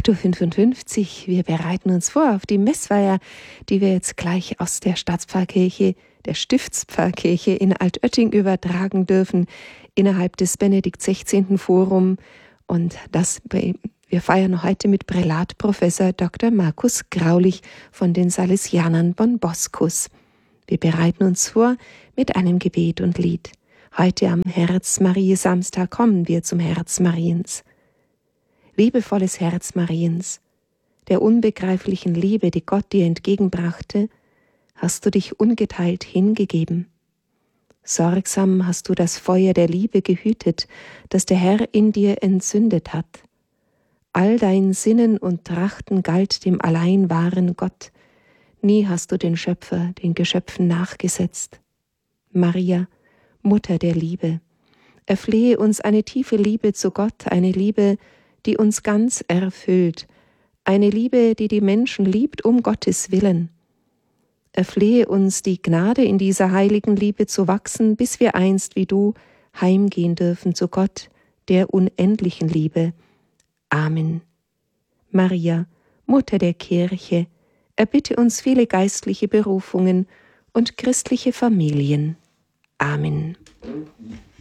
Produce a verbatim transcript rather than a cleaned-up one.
acht Uhr fünfundfünfzig. Wir bereiten uns vor auf die Messfeier, die wir jetzt gleich aus der Staatspfarrkirche, der Stiftspfarrkirche in Altötting übertragen dürfen, innerhalb des Benedikt sechzehnten Forum. Und das, wir feiern heute mit Prälat Professor Doktor Markus Graulich von den Salesianern Bonboscus. Wir bereiten uns vor mit einem Gebet und Lied. Heute am Herz-Marie-Samstag kommen wir zum Herz Mariens. Liebevolles Herz Mariens, der unbegreiflichen Liebe, die Gott dir entgegenbrachte, hast du dich ungeteilt hingegeben. Sorgsam hast du das Feuer der Liebe gehütet, das der Herr in dir entzündet hat. All dein Sinnen und Trachten galt dem allein wahren Gott. Nie hast du den Schöpfer, den Geschöpfen nachgesetzt. Maria, Mutter der Liebe, erflehe uns eine tiefe Liebe zu Gott, eine Liebe, die uns ganz erfüllt, eine Liebe, die die Menschen liebt um Gottes Willen. Erflehe uns die Gnade, in dieser heiligen Liebe zu wachsen, bis wir einst wie du heimgehen dürfen zu Gott, der unendlichen Liebe. Amen. Maria, Mutter der Kirche, erbitte uns viele geistliche Berufungen und christliche Familien. Amen.